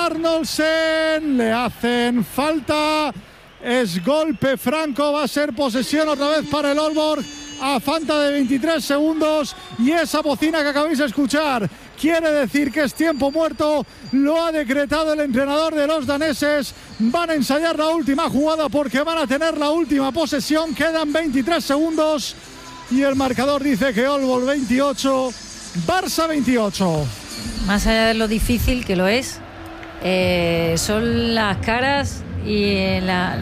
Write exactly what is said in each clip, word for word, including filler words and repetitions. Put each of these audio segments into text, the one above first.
Arnoldsen, le hacen falta, es golpe franco, va a ser posesión otra vez para el Aalborg a falta de veintitrés segundos, y esa bocina que acabáis de escuchar quiere decir que es tiempo muerto, lo ha decretado el entrenador de los daneses. Van a ensayar la última jugada porque van a tener la última posesión, quedan veintitrés segundos y el marcador dice que Aalborg veintiocho, Barça veintiocho. Más allá de lo difícil que lo es, eh, son las caras y la,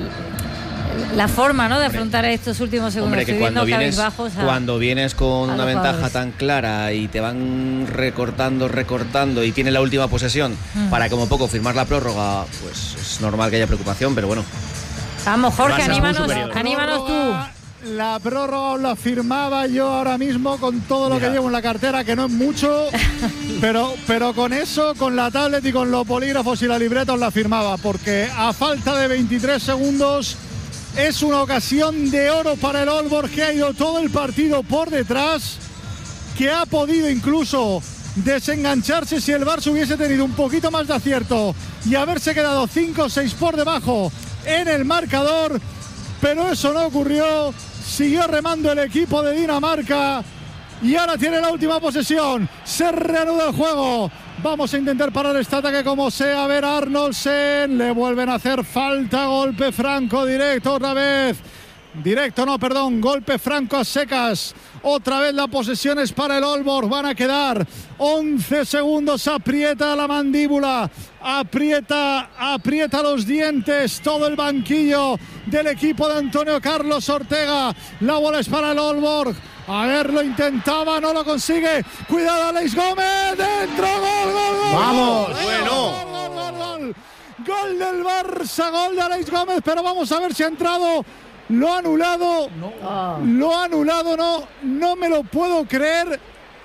la forma, ¿no?, de afrontar estos últimos segundos. Hombre, que cuando vienes, a, cuando vienes con una ventaja jugadores tan clara y te van recortando, recortando y tiene la última posesión mm. para como poco firmar la prórroga, pues es normal que haya preocupación, pero bueno. Vamos, Jorge, anímanos, anímanos tú. La prórroga la firmaba yo ahora mismo con todo lo Mira. que llevo en la cartera, que no es mucho, pero, pero con eso, con la tablet y con los polígrafos y la libreta os la firmaba, porque a falta de veintitrés segundos es una ocasión de oro para el Aalborg, que ha ido todo el partido por detrás, que ha podido incluso desengancharse si el Barça hubiese tenido un poquito más de acierto y haberse quedado cinco o seis por debajo en el marcador, pero eso no ocurrió. Siguió remando el equipo de Dinamarca y ahora tiene la última posesión. Se reanuda el juego. Vamos a intentar parar este ataque como sea. A ver, Arnoldsen, le vuelven a hacer falta. Golpe franco directo otra vez. Directo, no, perdón. Golpe franco a secas. Otra vez la posesión es para el Aalborg. Van a quedar once segundos. Aprieta la mandíbula. Aprieta, aprieta los dientes todo el banquillo del equipo de Antonio Carlos Ortega. La bola es para el Aalborg. A ver, lo intentaba, no lo consigue. Cuidado, Alex Gómez. Dentro, gol, gol, gol. Vamos, gol, bueno. Gol, gol, gol, gol. Gol del Barça, gol de Alex Gómez, pero vamos a ver si ha entrado. Lo ha anulado. No. Ah. Lo ha anulado, no, no me lo puedo creer.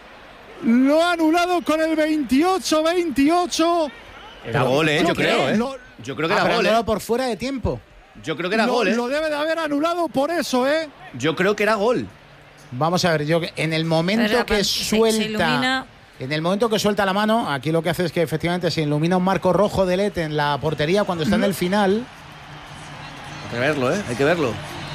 Lo ha anulado con el veintiocho veintiocho. Era gol, ¿eh? Yo creo, ¿eh? Lo, yo creo que era gol, ¿eh? por fuera de tiempo. Yo creo que era lo, gol, ¿eh? Lo debe de haber anulado por eso, ¿eh? Yo creo que era gol. Vamos a ver, yo en el momento Pero, que se, suelta... Se ilumina... En el momento que suelta la mano, aquí lo que hace es que efectivamente se ilumina un marco rojo de L E D en la portería cuando está en el final. Hay que verlo, ¿eh? Hay que verlo.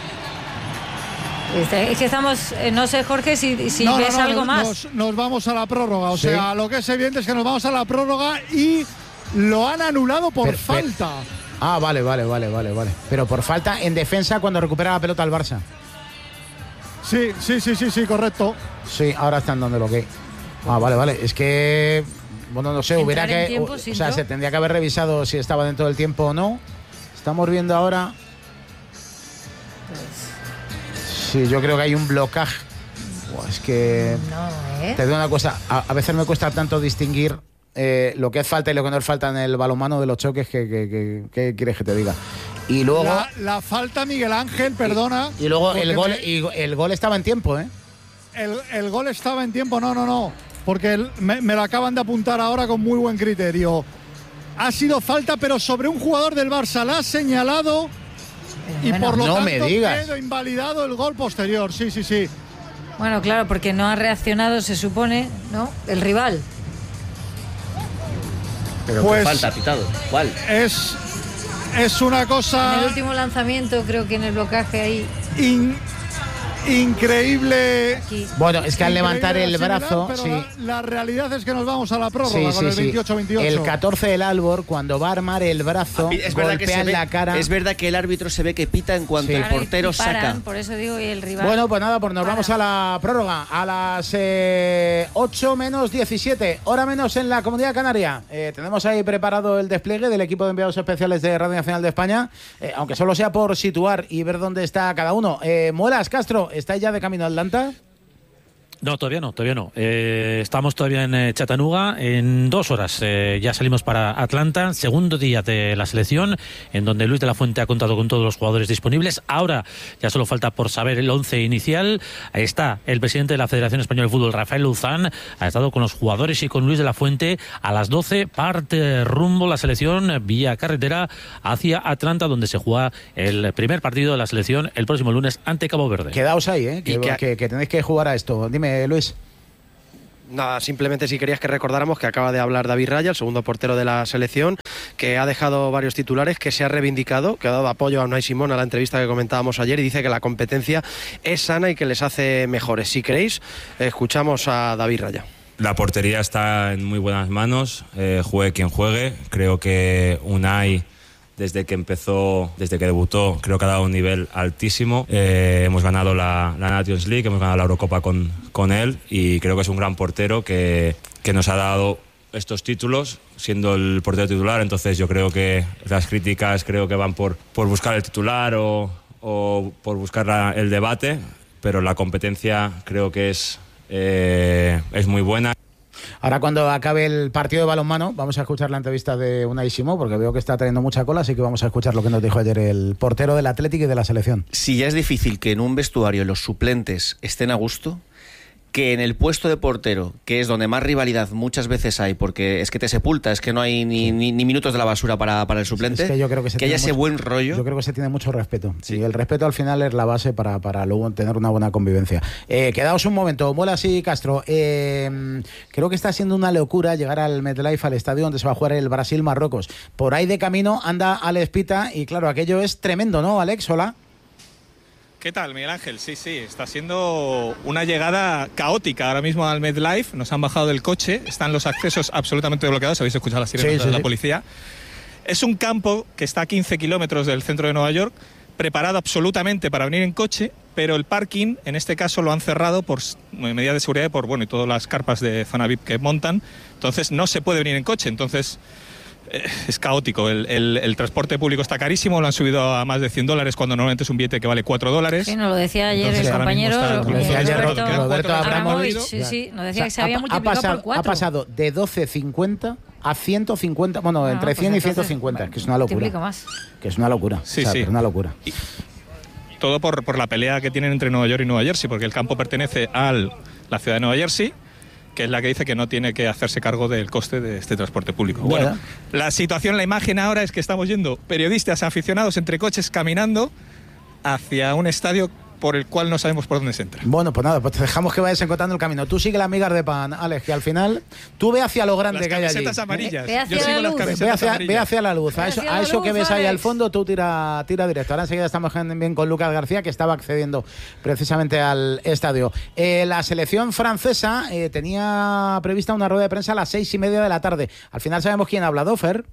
Es que estamos, eh, no sé, Jorge, si, si no, ves no, no, algo nos, más. Nos vamos a la prórroga, o ¿Sí? sea, lo que es evidente es que nos vamos a la prórroga y lo han anulado por pero, falta. Pero, ah, vale, vale, vale, vale, vale. Pero por falta en defensa cuando recupera la pelota al Barça. Sí, sí, sí, sí, sí, correcto. Sí, ahora están dando lo que. Ah, vale, vale. Es que, bueno, no sé, hubiera que, tiempo, o, ¿sí, o sea, no? se tendría que haber revisado si estaba dentro del tiempo o no. Estamos viendo ahora. Sí, yo creo que hay un blocaje. Buah, es que no, ¿eh? Te digo una cosa, a, a veces me cuesta tanto distinguir eh, lo que es falta y lo que no es falta en el balonmano de los choques que, que, que, que quieres que te diga. Y luego la, la falta Miguel Ángel, perdona. Y, y luego el gol, me, y el gol estaba en tiempo, ¿eh? El, el gol estaba en tiempo, no, no, no. Porque el, me, me lo acaban de apuntar ahora con muy buen criterio. Ha sido falta, pero sobre un jugador del Barça. La ha señalado y bueno, por lo no tanto me digas. quedó invalidado el gol posterior. Sí, sí, sí. Bueno, claro, porque no ha reaccionado, se supone, ¿no? El rival. Pero pues, ¿qué falta ha pitado? ¿Cuál? Es, es una cosa... En el último lanzamiento, creo que en el blocaje ahí... In, increíble. Aquí. Bueno, es que al levantar el similar, brazo, pero sí. la, la realidad es que nos vamos a la prórroga sí, con sí, el sí. veintiocho veintiocho. El catorce del Aalborg, cuando va a armar el brazo, es golpea verdad que se en ve, la cara. Es verdad que el árbitro se ve que pita en cuanto sí. el portero y paran, saca. Por eso digo, y el rival. Bueno, pues nada, pues nos para. vamos a la prórroga. A las eh, ocho menos diecisiete, hora menos en la Comunidad Canaria. Eh, tenemos ahí preparado el despliegue del equipo de enviados especiales de Radio Nacional de España, eh, aunque solo sea por situar y ver dónde está cada uno. Eh, Muelas, Castro, ¿estáis ya de camino a Atlanta? No, todavía no, todavía no. Eh, estamos todavía en eh, Chattanooga. En dos horas eh, ya salimos para Atlanta, segundo día de la selección, en donde Luis de la Fuente ha contado con todos los jugadores disponibles. Ahora ya solo falta por saber el once inicial. Ahí está el presidente de la Federación Española de Fútbol, Rafael Luzán. Ha estado con los jugadores y con Luis de la Fuente. A las doce parte rumbo la selección vía carretera hacia Atlanta, donde se juega el primer partido de la selección el próximo lunes ante Cabo Verde. Quedaos ahí, ¿eh? que, que, que, que tenéis que jugar a esto. Dime, Luis. Nada, simplemente si querías que recordáramos que acaba de hablar David Raya, el segundo portero de la selección, que ha dejado varios titulares, que se ha reivindicado, que ha dado apoyo a Unai Simón a la entrevista que comentábamos ayer y dice que la competencia es sana y que les hace mejores. Si queréis, escuchamos a David Raya. La portería está en muy buenas manos, eh, juegue quien juegue. Creo que Unai, desde que empezó, desde que debutó, creo que ha dado un nivel altísimo. Eh, hemos ganado la, la Nations League, hemos ganado la Eurocopa con, con él y creo que es un gran portero que, que nos ha dado estos títulos siendo el portero titular. Entonces yo creo que las críticas creo que van por, por buscar el titular o, o por buscar la, el debate, pero la competencia creo que es Eh, es muy buena. Ahora, cuando acabe el partido de balonmano, vamos a escuchar la entrevista de Unai Simón, porque veo que está teniendo mucha cola, así que vamos a escuchar lo que nos dijo ayer el portero del Athletic y de la selección. Si ya es difícil que en un vestuario los suplentes estén a gusto, que en el puesto de portero, que es donde más rivalidad muchas veces hay, porque es que te sepulta, es que no hay ni, sí. ni, ni minutos de la basura para, para el suplente, es que, yo creo que, se que haya mucho, ese buen rollo. Yo creo que se tiene mucho respeto. Sí. Y el respeto al final es la base para, para luego tener una buena convivencia. Eh, quedaos un momento, Muelas y Castro. Eh, creo que está siendo una locura llegar al MetLife, al estadio donde se va a jugar el Brasil-Marruecos. Por ahí de camino anda Alex Pita y claro, aquello es tremendo, ¿no, Alex? Hola. ¿Qué tal, Miguel Ángel? Sí, sí, está siendo una llegada caótica ahora mismo al MetLife. Nos han bajado del coche, están los accesos absolutamente bloqueados. Habéis escuchado las sirenas sí, sí, de la sí. policía. Es un campo que está a quince kilómetros del centro de Nueva York, preparado absolutamente para venir en coche, pero el parking, en este caso, lo han cerrado por medidas de seguridad y por, bueno, y todas las carpas de zona V I P que montan. Entonces no se puede venir en coche. Entonces es caótico, el, el, el transporte público está carísimo, lo han subido a más de cien dólares cuando normalmente es un billete que vale cuatro dólares. Sí, nos lo decía ayer Entonces, el compañero está, lo decía ayer Roberto, Roberto Abramovich. Sí, sí, nos decía o sea, que se había ha, multiplicado ha pasado, por cuatro. Ha pasado de doce cincuenta a ciento cincuenta, bueno, no, entre pues cien y ciento cincuenta, que es una locura. Más. Que es una locura, sí, o sea, sí. Es una locura. Y todo por, por la pelea que tienen entre Nueva York y Nueva Jersey, porque el campo pertenece a la ciudad de Nueva Jersey, que es la que dice que no tiene que hacerse cargo del coste de este transporte público. Bueno, bueno, la situación, la imagen ahora es que estamos yendo periodistas aficionados entre coches caminando hacia un estadio por el cual no sabemos por dónde se entra. Bueno, pues nada, pues te dejamos que vayas encontrando el camino. Tú sigue las migas de pan, Alex, que al final tú ve hacia lo grande las que hay allí. Las camisetas amarillas. Ve hacia Yo sigo la las luz. camisetas Ve hacia, amarillas. ve hacia la luz. A eso, a eso luz, que ves Alex. Ahí al fondo, tú tira, tira directo. Ahora enseguida estamos bien con Lucas García, que estaba accediendo precisamente al estadio. Eh, la selección francesa eh, tenía prevista una rueda de prensa a las seis y media de la tarde. Al final sabemos quién ha hablado, Fer.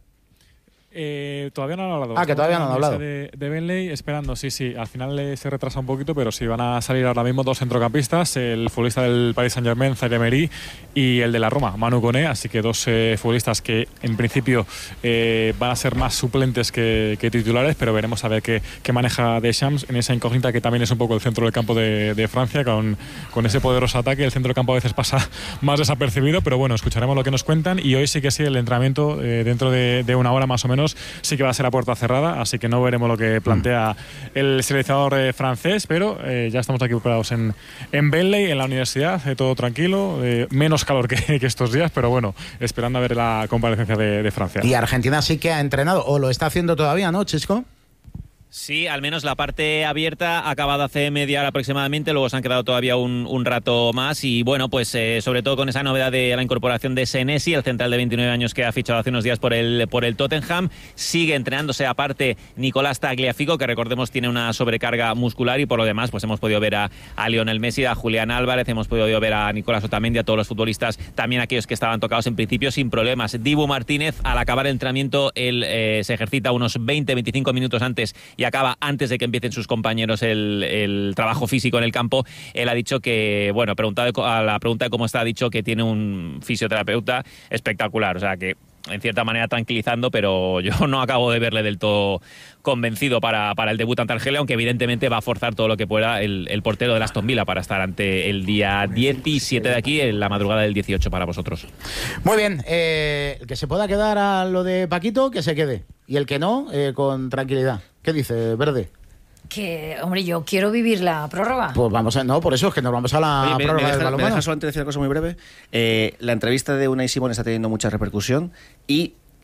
Eh, todavía no han hablado. Ah, que todavía no han hablado. De, de Benley, esperando, sí, sí. Al final eh, se retrasa un poquito, pero sí van a salir ahora mismo dos centrocampistas, el futbolista del Paris Saint-Germain, Zaire Emery, y el de la Roma, Manu Koné. Así que dos eh, futbolistas que en principio eh, van a ser más suplentes que, que titulares, pero veremos a ver qué, qué maneja Deschamps en esa incógnita que también es un poco el centro del campo de, de Francia, con, con ese poderoso ataque. El centro del campo a veces pasa más desapercibido, pero bueno, escucharemos lo que nos cuentan. Y hoy sí que sí, el entrenamiento eh, dentro de, de una hora más o menos sí que va a ser a puerta cerrada, así que no veremos lo que plantea el seleccionador eh, francés, pero eh, ya estamos aquí preparados en, en Benley, en la universidad, eh, todo tranquilo, eh, menos calor que, que estos días, pero bueno, esperando a ver la comparecencia de, de Francia. Y Argentina sí que ha entrenado, o lo está haciendo todavía, ¿no, Chisco? Sí, al menos la parte abierta ha acabado hace media hora aproximadamente, luego se han quedado todavía un, un rato más y bueno, pues eh, sobre todo con esa novedad de la incorporación de Senesi, el central de veintinueve años que ha fichado hace unos días por el, por el Tottenham. Sigue entrenándose aparte Nicolás Tagliafico, que recordemos tiene una sobrecarga muscular, y por lo demás pues hemos podido ver a, a Lionel Messi, a Julián Álvarez, hemos podido ver a Nicolás Otamendi, a todos los futbolistas, también aquellos que estaban tocados en principio sin problemas. Dibu Martínez, al acabar el entrenamiento, él eh, se ejercita unos veinte a veinticinco minutos antes y acaba antes de que empiecen sus compañeros el, el trabajo físico en el campo. Él ha dicho que, bueno, preguntado a la pregunta de cómo está, ha dicho que tiene un fisioterapeuta espectacular, o sea que en cierta manera tranquilizando, pero yo no acabo de verle del todo convencido para, para el debut ante Argelia, aunque evidentemente va a forzar todo lo que pueda el, el portero de Aston Villa para estar ante el día diecisiete de aquí, en la madrugada del dieciocho para vosotros. Muy bien, eh, el que se pueda quedar a lo de Paquito, que se quede, y el que no, eh, con tranquilidad. ¿Qué dice, Verde? Que, hombre, yo quiero vivir la prórroga. Pues vamos a, no, por eso es que nos vamos a la Oye, me, prórroga me deja, del balonmano. Me deja solamente decir una cosa muy breve. Eh, la entrevista de Unai Simón está teniendo mucha repercusión y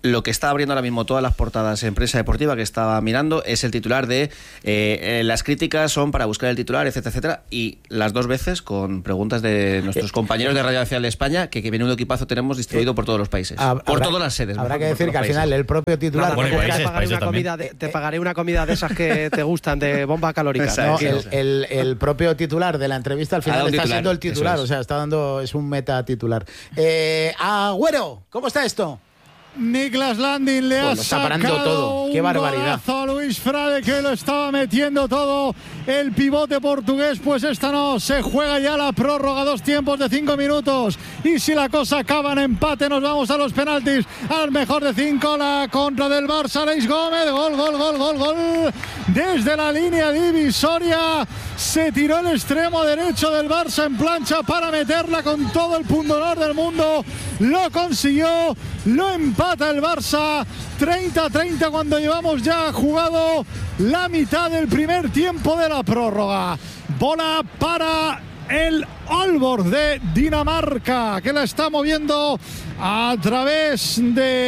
lo que está abriendo ahora mismo todas las portadas en prensa deportiva que estaba mirando es el titular de eh, las críticas son para buscar el titular, etcétera, etcétera, y las dos veces con preguntas de nuestros compañeros de Radio Nacional de España, que, que menudo equipazo tenemos distribuido por todos los países, Habrá, por todas las sedes. Habrá que decir que al final el propio titular... No, bueno, países, te, pagaré una comida de, te pagaré una comida de esas que te gustan, de bomba calórica. No, el, el, el propio titular de la entrevista al final está titular, siendo el titular, es. o sea, está dando, es un meta titular. Eh, Agüero, ¿cómo está esto? Niklas Landin le bueno, ha sacado todo. Qué barbaridad. A Luis Frade, que lo estaba metiendo todo el pivote portugués. Pues esta no, se juega ya la prórroga, dos tiempos de cinco minutos, y si la cosa acaba en empate nos vamos a los penaltis. Al mejor de cinco, la contra del Barça, Leis Gómez, gol, gol, gol, gol, gol desde la línea divisoria. Se tiró el extremo derecho del Barça en plancha para meterla con todo el pundonor del mundo. Lo consiguió, lo empata el Barça treinta a treinta cuando llevamos ya jugado la mitad del primer tiempo de la prórroga. Bola para el Aalborg de Dinamarca, que la está moviendo a través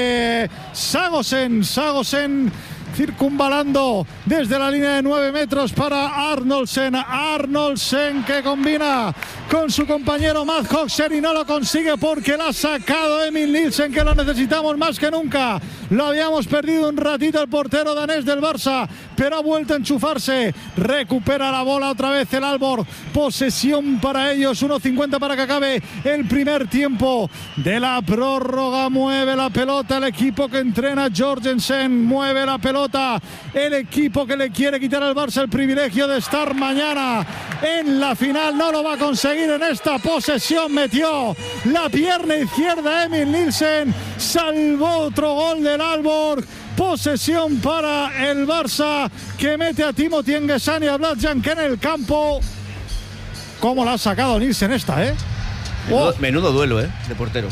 de Sagosen. Sagosen circunvalando desde la línea de nueve metros para Arnoldsen. Arnoldsen que combina con su compañero Mads Høgsen y no lo consigue porque la ha sacado Emil Nielsen, que lo necesitamos más que nunca. Lo habíamos perdido un ratito el portero danés del Barça, pero ha vuelto a enchufarse. Recupera la bola otra vez el Aalborg. Posesión para ellos, uno cincuenta para que acabe el primer tiempo de la prórroga. Mueve la pelota el equipo que entrena Jorgensen. Mueve la pelota el equipo que le quiere quitar al Barça el privilegio de estar mañana en la final. No lo va a conseguir en esta posesión. Metió la pierna izquierda Emil Nielsen, salvó otro gol del Aalborg. Posesión para el Barça, que mete a Timothy Engesan y a Bladjan en el campo. ¿Cómo la ha sacado Nielsen esta, eh? Menudo, oh. menudo duelo, eh, de porteros.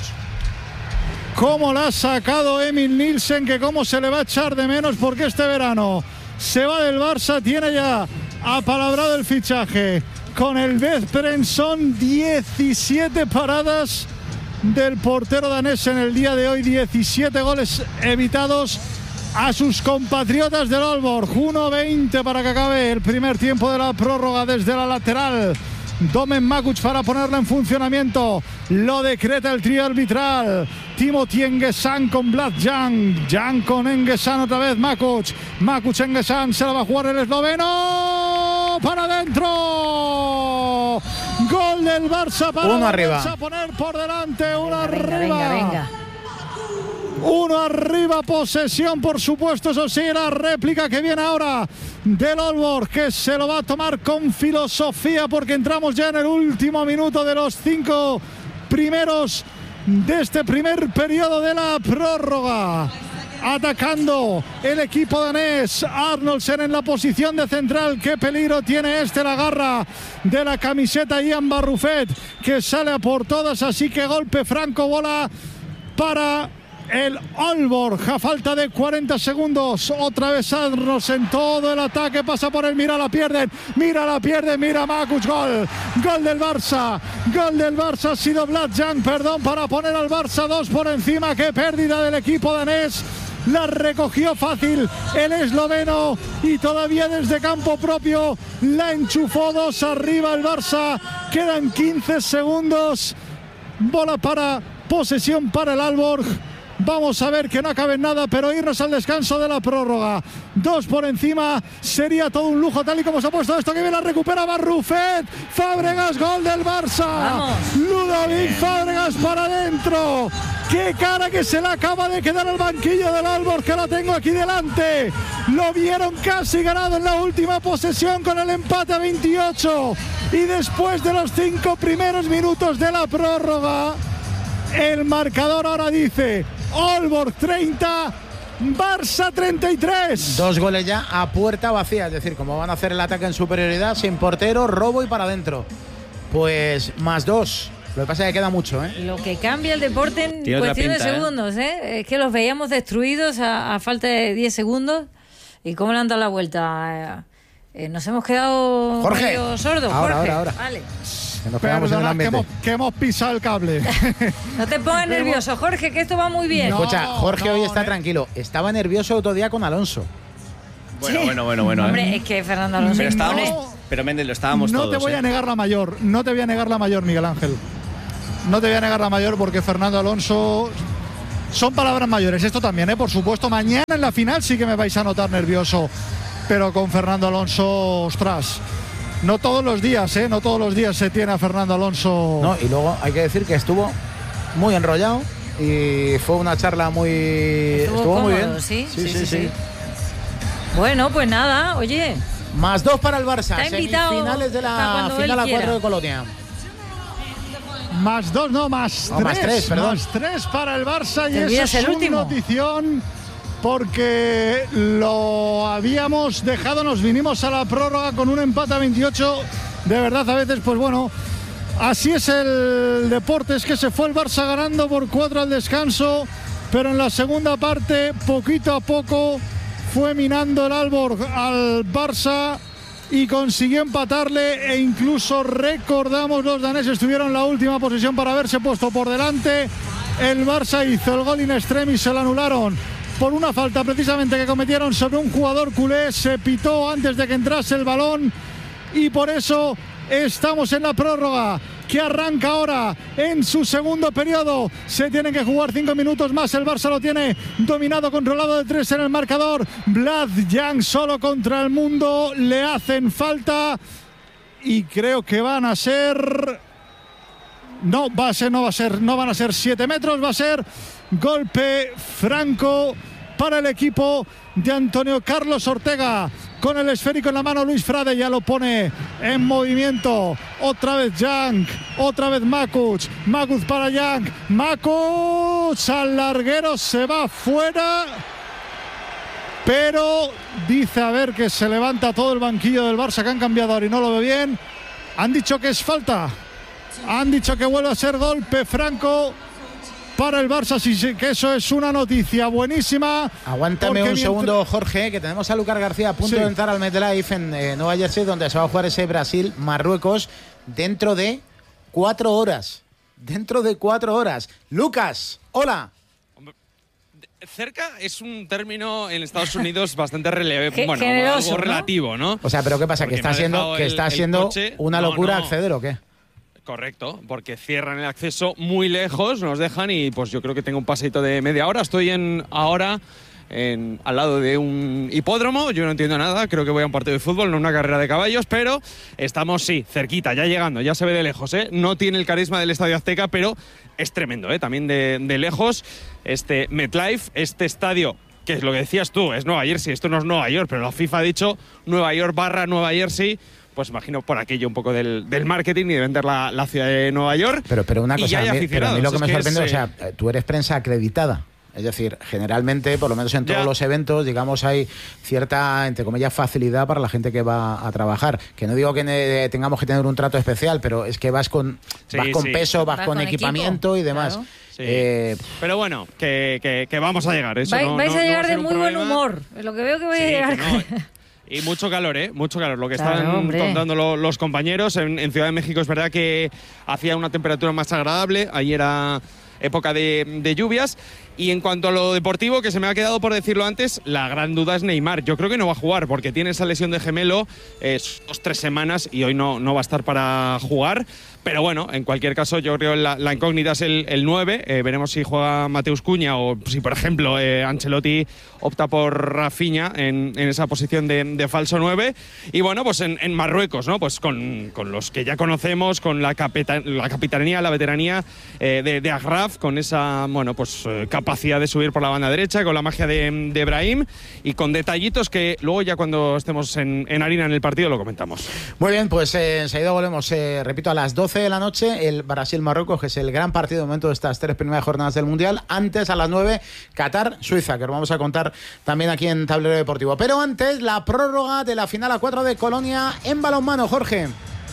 Cómo la ha sacado Emil Nielsen, que cómo se le va a echar de menos, porque este verano se va del Barça. Tiene ya apalabrado el fichaje con el Veszprém. Son diecisiete paradas del portero danés en el día de hoy, diecisiete goles evitados a sus compatriotas del Aalborg. uno veinte para que acabe el primer tiempo de la prórroga desde la lateral. Domen Makuc para ponerla en funcionamiento. Lo decreta el trío arbitral. Timothy Engesan con Bladjan. Jan con Engesan otra vez. Makuc. Makuc Engesan. Se la va a jugar el esloveno. Para adentro. Gol del Barça para uno arriba. A poner por delante. Uno venga, arriba. Venga, venga. Uno arriba, posesión, por supuesto, eso sí, la réplica que viene ahora del Aalborg, que se lo va a tomar con filosofía, porque entramos ya en el último minuto de los cinco primeros de este primer periodo de la prórroga. Atacando el equipo danés, Arnoldsen en la posición de central. Qué peligro tiene este, la garra de la camiseta Ian Barrufet, que sale a por todas, así que golpe franco, bola para el Aalborg a falta de cuarenta segundos. Otra vez Arnoldsen, todo el ataque pasa por él. Mira, la pierden, mira, la pierden, mira Makuc. Gol, gol del Barça, gol del Barça. Ha sido Bladjan, perdón, para poner al Barça dos por encima. Qué pérdida del equipo danés. La recogió fácil el esloveno y todavía desde campo propio la enchufó. Dos arriba el Barça. Quedan quince segundos. Bola para posesión para el Aalborg. Vamos a ver que no acabe en nada, pero irnos al descanso de la prórroga. Dos por encima, sería todo un lujo tal y como se ha puesto esto. Que bien la recupera Barrufet. Fábregas, gol del Barça. Vamos. Ludovic Fábregas para adentro. Qué cara que se le acaba de quedar al banquillo del Aalborg, que la tengo aquí delante. Lo vieron casi ganado en la última posesión con el empate a veintiocho. Y después de los cinco primeros minutos de la prórroga, el marcador ahora dice Aalborg treinta, Barça treinta y tres. Dos goles ya a puerta vacía, es decir, como van a hacer el ataque en superioridad, sin portero, robo y para adentro. Pues más dos. Lo que pasa es que queda mucho, ¿eh? Lo que cambia el deporte en Tiene cuestión pinta, de segundos, ¿eh? ¿eh? Es que los veíamos destruidos a, a falta de diez segundos. ¿Y cómo le han dado la vuelta? Eh, eh, nos hemos quedado Jorge. medio sordos. Ahora, Jorge. ahora, ahora. Vale. Que nos quedamos en el Perdona, que ambiente. hemos, que hemos pisado el cable. No te pongas nervioso, Jorge, que esto va muy bien. No, Escucha, Jorge no, hoy está ne- tranquilo. Estaba nervioso otro día con Alonso. Bueno, Sí. bueno, bueno, bueno. Hombre, ¿eh? es que Fernando Alonso Pero estábamos, impone. pero Méndez, lo estábamos no todos. te voy ¿eh? a negar la mayor, no te voy a negar la mayor, Miguel Ángel. No te voy a negar la mayor porque Fernando Alonso son palabras mayores. Esto también, ¿eh? Por supuesto, mañana en la final sí que me vais a notar nervioso. Pero con Fernando Alonso, ostras, no todos los días, ¿eh? No todos los días se tiene a Fernando Alonso. No, y luego hay que decir que estuvo muy enrollado y fue una charla muy. Estuvo, Estuvo, muy cómodo, bien. ¿sí? Sí, sí, sí. Bueno, pues nada, oye. Más dos para el Barça. Está invitado Semifinales de hasta la cuando final él a quiera. cuatro de Colonia. Más dos, no, más No, tres. más tres, perdón. Más tres para el Barça y Te eso olvidas es el un último. notición porque lo habíamos dejado, nos vinimos a la prórroga con un empate a veintiocho. De verdad, a veces, pues bueno, así es el deporte, es que se fue el Barça ganando por cuatro al descanso, pero en la segunda parte, poquito a poco, fue minando el Aalborg al Barça y consiguió empatarle, e incluso recordamos los daneses tuvieron la última posesión para haberse puesto por delante. El Barça hizo el gol in extremis, se lo anularon por una falta precisamente que cometieron sobre un jugador culé, se pitó antes de que entrase el balón y por eso estamos en la prórroga que arranca ahora en su segundo periodo. Se tienen que jugar cinco minutos más. El Barça lo tiene dominado, controlado de tres en el marcador. Vlad Yang solo contra el mundo. Le hacen falta y creo que van a ser... No, va a ser, no va a ser, no van a ser siete metros, va a ser golpe franco para el equipo de Antonio Carlos Ortega. Con el esférico en la mano, Luis Frade ya lo pone en movimiento. Otra vez Yang, otra vez Makuc. Makuc para Yang. Makuc al larguero, se va fuera. Pero dice a ver que se levanta todo el banquillo del Barça, que han cambiado ahora y no lo ve bien. Han dicho que es falta. Han dicho que vuelve a ser golpe franco para el Barça, sí, que eso es una noticia buenísima. Aguántame un mientras... segundo, Jorge, que tenemos a Lucas García a punto Sí. de entrar al MetLife en eh, Nueva Jersey, donde se va a jugar ese Brasil-Marruecos dentro de cuatro horas. Dentro de cuatro horas. Lucas, hola. Cerca es un término en Estados Unidos bastante relevante, Qué bueno, generoso, algo ¿no? relativo, ¿no? O sea, ¿pero qué pasa? Porque ¿Que está me ha siendo, dejado que el- está el siendo coche. una No, locura no. acceder o qué? Correcto, porque cierran el acceso muy lejos, nos dejan y pues yo creo que tengo un paseito de media hora. Estoy en ahora en, al lado de un hipódromo, yo no entiendo nada, creo que voy a un partido de fútbol, no una carrera de caballos, pero estamos, sí, cerquita, ya llegando, ya se ve de lejos, ¿eh? No tiene el carisma del Estadio Azteca, pero es tremendo, ¿eh? También de, de lejos, este MetLife, este estadio, que es lo que decías tú, es Nueva Jersey, esto no es Nueva York, pero la FIFA ha dicho Nueva York barra Nueva Jersey. Pues imagino por aquello un poco del, del marketing y de vender la, la ciudad de Nueva York. Pero, pero una Y cosa, ya hay a mí, pero a mí lo que aficionados, me es que sorprende, es, o sea, tú eres prensa acreditada. Es decir, generalmente, por lo menos en todos Ya. los eventos, digamos, hay cierta, entre comillas, facilidad para la gente que va a trabajar. Que no digo que ne- tengamos que tener un trato especial, pero es que vas con, Sí, vas con sí. peso, vas, Vas con, con equipamiento equipo, y demás. claro. Sí. Eh, Pero bueno, que, que- que vamos a llegar. Eso Vais, no- vais no- a no va llegar ser de un muy buen problema. humor. Es lo que veo que vais Sí, a llegar. que no. Y mucho calor, ¿eh? Mucho calor. Lo que Claro, estaban hombre. contando lo- los compañeros. En, en Ciudad de México es verdad que hacía una temperatura más agradable. Ahí era época de, de lluvias. Y en cuanto a lo deportivo, que se me ha quedado por decirlo antes, la gran duda es Neymar. Yo creo que no va a jugar porque tiene esa lesión de gemelo, eh, dos, tres semanas y hoy no, no va a estar para jugar. Pero bueno, en cualquier caso, yo creo que la, la incógnita es el, el nueve. Eh, veremos si juega Mateus Cunha o si, por ejemplo, eh, Ancelotti opta por Rafinha en, en esa posición de, de falso nueve. Y bueno, pues en, en Marruecos, ¿no? Pues con, con los que ya conocemos, con la, capita- la capitanía, la veteranía eh, de, de Agraf, con esa, bueno, pues eh, capacidad de subir por la banda derecha, con la magia de, de Brahim y con detallitos que luego ya cuando estemos en, en harina en el partido lo comentamos. Muy bien, pues eh, enseguida volvemos, eh, repito, a las doce de la noche, el Brasil-Marruecos, que es el gran partido de momento de estas tres primeras jornadas del Mundial. Antes, a las nueve, Qatar-Suiza, que lo vamos a contar también aquí en Tablero Deportivo. Pero antes, la prórroga de la final a cuatro de Colonia en balonmano, Jorge.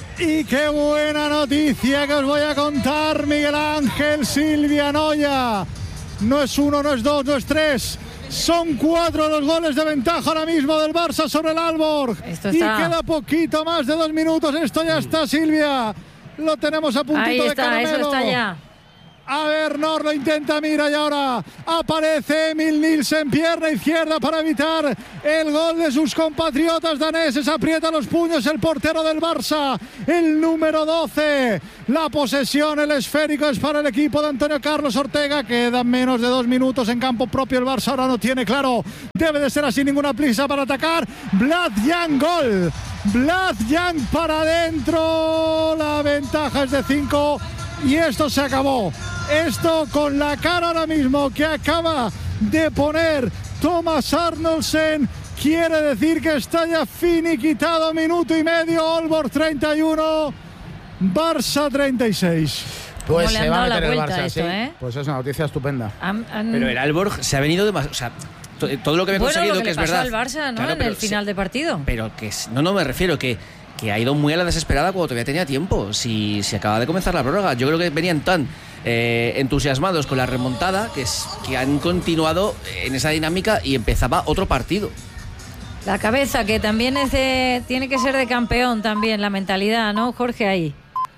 Y qué buena noticia que os voy a contar, Miguel Ángel, Silvia, Noya. No es uno, no es dos, no es tres. Son cuatro los goles de ventaja ahora mismo del Barça sobre el Aalborg. Esto Y está- queda poquito más de dos minutos. Esto ya está, Silvia. Lo tenemos a puntito Ahí de está, caramelo. eso está ya. A ver, Nor lo intenta, mira, y ahora aparece Emil Nielsen, pierna izquierda para evitar el gol de sus compatriotas daneses. Aprieta los puños el portero del Barça, el número doce. La posesión, el esférico es para el equipo de Antonio Carlos Ortega. Quedan menos de dos minutos en campo propio. El Barça ahora no tiene claro. Debe de ser así, ninguna prisa para atacar. Vlad Yang, gol. Vlad Yang para adentro. La ventaja es de cinco y esto se acabó. Esto con la cara ahora mismo que acaba de poner Thomas Arnoldsen quiere decir que está ya finiquitado. Minuto y medio, Aalborg treinta y uno, Barça treinta y seis. Pues se va a meter el Barça, esto, sí. ¿eh? Pues es una noticia estupenda. Han, han... Pero el Aalborg se ha venido demasiado, o sea, todo lo que me he bueno, conseguido lo que, que le es pasó verdad. al Barça, ¿no? Claro, en el final se, de partido. Pero que no, no me refiero que que ha ido muy a la desesperada cuando todavía tenía tiempo. Si, si acaba de comenzar la prórroga, yo creo que venían tan eh, entusiasmados con la remontada que, es, que han continuado en esa dinámica y empezaba otro partido. La cabeza, que también es de, tiene que ser de campeón también, la mentalidad, ¿no, Jorge? Ahí.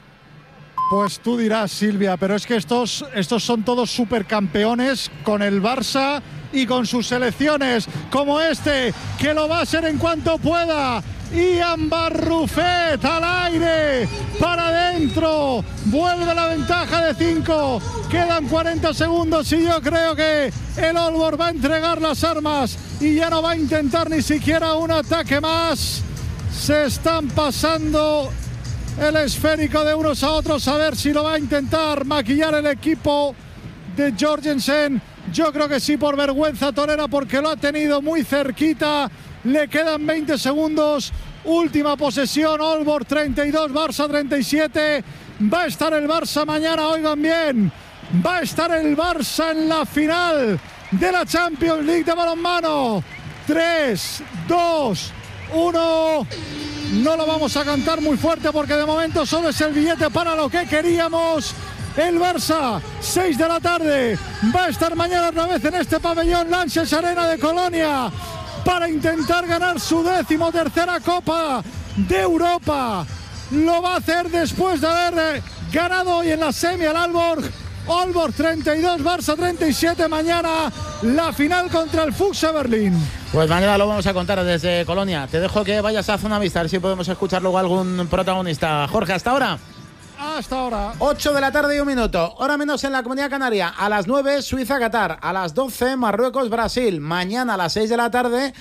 Pues tú dirás, Silvia, pero es que estos, estos son todos supercampeones con el Barça y con sus selecciones, como este, que lo va a ser en cuanto pueda. Ian Barrufet al aire, para adentro, vuelve la ventaja de cinco, quedan cuarenta segundos y yo creo que el Aalborg va a entregar las armas y ya no va a intentar ni siquiera un ataque más. Se están pasando el esférico de unos a otros, a ver si lo va a intentar maquillar el equipo de Jorgensen. Yo creo que sí, por vergüenza torera, porque lo ha tenido muy cerquita. Le quedan veinte segundos. Última posesión, Aalborg treinta y dos, Barça treinta y siete. Va a estar el Barça mañana, oigan bien. Va a estar el Barça en la final de la Champions League de balonmano. tres, dos, uno. No lo vamos a cantar muy fuerte porque de momento solo es el billete para lo que queríamos. El Barça, seis de la tarde, va a estar mañana otra vez en este pabellón Lanxess Arena de Colonia para intentar ganar su décimo tercera Copa de Europa. Lo va a hacer después de haber ganado hoy en la semi al Aalborg. Aalborg treinta y dos, Barça treinta y siete. Mañana la final contra el Fuchs Berlín. Pues mañana lo vamos a contar desde Colonia. Te dejo que vayas a Zona Vista, a ver si podemos escuchar luego algún protagonista. Jorge, hasta ahora. Hasta ahora. ocho de la tarde y un minuto. Hora menos en la Comunidad Canaria. A las nueve, Suiza-Qatar. A las doce, Marruecos-Brasil. Mañana a las seis de la tarde,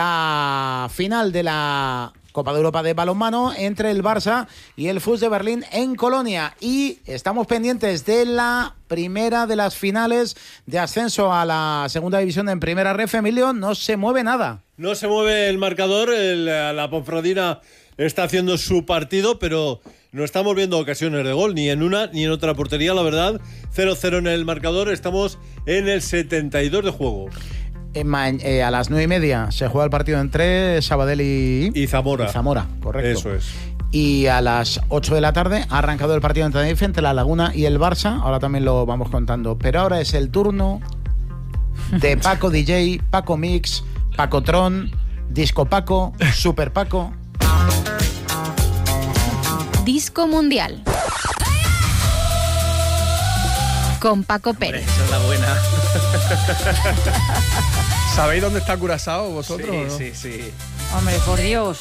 la final de la Copa de Europa de balonmano entre el Barça y el Fuchs de Berlín en Colonia. Y estamos pendientes de la primera de las finales de ascenso a la segunda división en Primera Ref. Emilio, no se mueve nada. No se mueve el marcador. El, la Ponferradina está haciendo su partido, pero no estamos viendo ocasiones de gol, ni en una ni en otra portería, la verdad. cero cero en el marcador, estamos en el setenta y dos de juego. Eh, ma- eh, a las nueve y media se juega el partido entre Sabadell y, y Zamora. Y Zamora, correcto. Eso es. Y a las ocho de la tarde ha arrancado el partido entre Tenerife, entre La Laguna y el Barça. Ahora también lo vamos contando. Pero ahora es el turno de Paco D J, Paco Mix, Paco Tron, Disco Paco, Super Paco. Disco Mundial con Paco Pérez. Esa es la buena. ¿Sabéis dónde está Curazao vosotros? Sí, o no? sí, sí. Hombre, por Dios.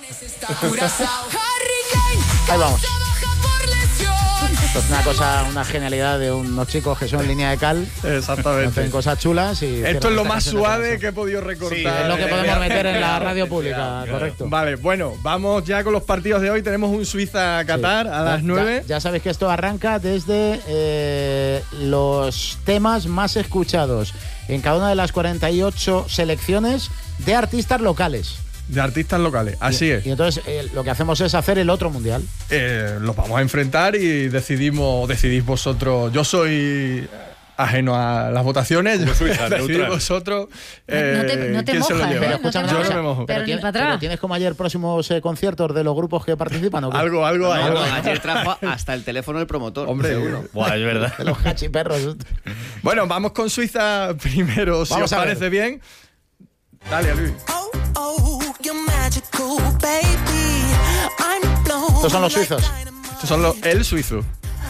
Ahí vamos. Esto es una cosa, una genialidad de unos chicos que son en línea de cal. Exactamente. Hacen cosas chulas y esto es lo más suave que he podido recortar. Sí, es lo que podemos meter en la radio pública, correcto. Vale, bueno, vamos ya con los partidos de hoy. Tenemos un Suiza-Qatar sí. a las nueve. Ya, ya sabéis que esto arranca desde eh, los temas más escuchados en cada una de las cuarenta y ocho selecciones de artistas locales. De artistas locales, así y, es. Y entonces eh, lo que hacemos es hacer el otro mundial. Eh, los vamos a enfrentar y decidimos, decidís vosotros. Yo soy ajeno a las votaciones. Yo soy decidís vosotros. Eh, no te, no te ¿quién mojas, se lo lleva? ¿eh? Pero escúchame, no te yo mojas, no me mojo. Pero, Pero, ni tiene, para atrás. pero tienes como ayer próximos eh, conciertos de los grupos que participan, ¿o qué? Algo, algo hay. Bueno, algo. ayer trajo hasta el teléfono del promotor. Hombre, seguro. Buah, es verdad. De los cachiperros. Bueno, vamos con Suiza primero, si Vamos os a ver. parece bien. Dale, Luis. Estos son los suizos. Estos son los El Suizo.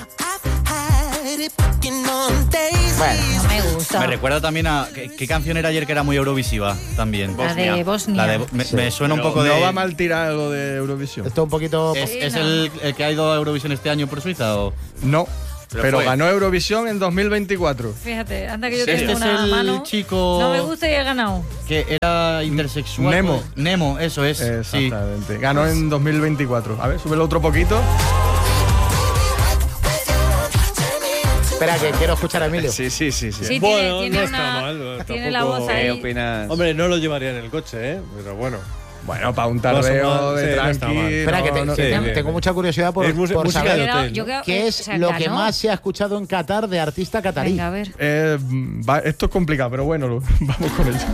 Bueno, no me gusta. Me recuerda también a... ¿Qué, qué canción era ayer que era muy eurovisiva también? La Bosnia. de Bosnia. La de, me, Sí. me suena Pero un poco de... ¿No va mal tirar algo de Eurovisión? Esto un poquito... ¿Es, Sí, es no. el, el que ha ido a Eurovisión este año por Suiza o...? No, Pero pero, fue. ganó Eurovisión en dos mil veinticuatro. Fíjate, anda que yo Este tengo es una el mano. chico... No me gusta y he ganado. Que era intersexual. Nemo. pues. Nemo, eso es. Sí. Exactamente. Ganó en dos mil veinticuatro. A ver, súbelo otro poquito. Espera, que quiero escuchar a Emilio. Sí, sí, sí. sí. Sí, bueno, tiene, tiene no está una- mal. no, tiene la tampoco- voz ahí. ¿Qué opinas? Hombre, no lo llevaría en el coche, ¿eh? Pero bueno. Bueno, para un No, son tardeo mal- de sí, no está tranqui. mal. Espera, que, te- no- que sí, te- bien, tengo bien. mucha curiosidad por, Es mus- por música saber de hotel, Yo ¿no? creo- qué o es sea, lo que ganó. más se ha escuchado en Qatar de artista catarí. Venga, a ver. Eh, va- esto es complicado, pero bueno, lo- vamos con ello.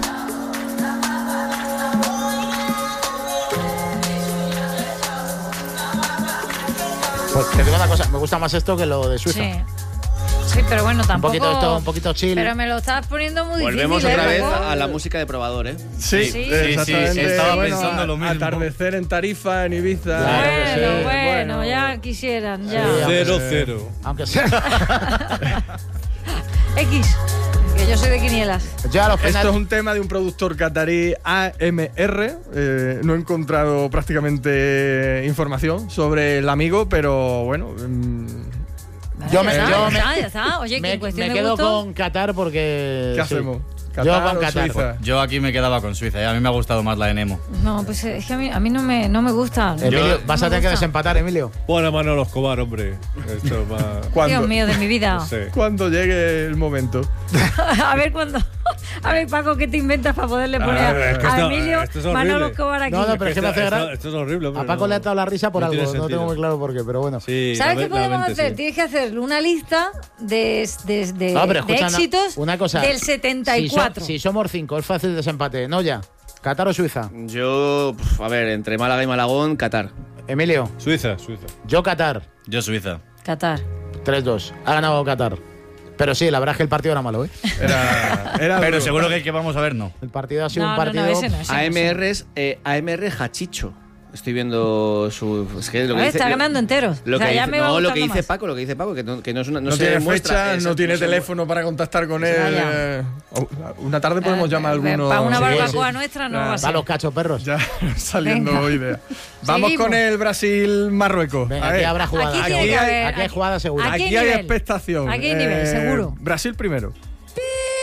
Pues te digo una cosa, me gusta más esto que lo de Suiza. Sí. Sí, pero bueno, Un tampoco. poquito esto, un poquito chill. Pero me lo estás poniendo muy Volvemos difícil. otra ¿eh, vez Paco? a la música de probador, ¿eh? Sí, Sí, sí, exactamente. sí, estaba Bueno, pensando a- lo mismo. Atardecer en Tarifa, en Ibiza. Claro que Bueno, sí, bueno, bueno. ya quisieran, ya. Sí, Cero, aunque- cero. Aunque sea. X, que yo soy de quinielas. Ya los Esto penal- es un tema de un productor catarí A M R. Eh, no he encontrado prácticamente información sobre el amigo, pero bueno. mm, Yo ya me- está, yo ya me- está, ya está. Oye, que me, en cuestión me de quedo gusto. con Qatar porque. ¿Qué sí. hacemos? Yo ¿Qatar con o Qatar. Suiza? Yo aquí me quedaba con Suiza, ¿eh? A mí me ha gustado más la de Nemo. No, pues es que a mí, a mí no, me, no me gusta. Emilio, vas no a me tener que gusta. desempatar, Emilio. Buena mano a los Escobar, hombre. Esto va. ¿Cuándo? Dios mío, de mi vida. No sé. Cuando llegue el momento. A ver cuándo. A ver, Paco, ¿qué te inventas para poderle poner Ah, a, es que a esto- Emilio esto es horrible. Manolo Escobar aquí? No, no, pero es que me Esto- hace esto- gra- esto es horrible, hombre. A Paco no. le ha dado la risa por No algo. tiene No tengo sentido. muy claro por qué, pero bueno. Sí, ¿Sabes la- qué podemos realmente hacer? sí. Tienes que hacer una lista de, de, de, No, pero de escucha una- éxitos una cosa. del setenta y Si, so- cuatro. si somos cinco, es fácil desempate. No ya. ¿Qatar o Suiza? Yo, pf, a ver, entre Málaga y Malagón, Qatar. Emilio. Suiza, Suiza. Yo Qatar. Yo Suiza. Qatar. tres dos. Ha ganado Qatar. Pero sí, la verdad es que el partido era malo, ¿eh? Era, era Pero duro. seguro que el que vamos a ver no. El partido ha sido No, un no, partido. no, ese no, ese no, A M ese R es eh, A M R Hachicho. Estoy viendo su. Es que lo no. que A ver, dice, está lo- ganando enteros. Lo O sea, que ya dice, me va no, lo que gustando dice más. Paco, lo que dice Paco, que no, que no es una. No, No, se tiene demuestra, fecha, es- no tiene se- teléfono para contactar con él. Vaya. eh, Una tarde podemos llamar a alguno. Para una Sí, barbacoa sí. nuestra no Claro. va a Va ser. los cachos perros. Ya saliendo Venga. ideas. Vamos Seguimos. con el Brasil-Marruecos. Venga, A aquí ver, habrá jugada. Aquí Aquí, tiene que hay- haber- aquí hay jugada segura. ¿A qué aquí hay nivel? expectación. ¿A qué nivel? Seguro. Brasil primero.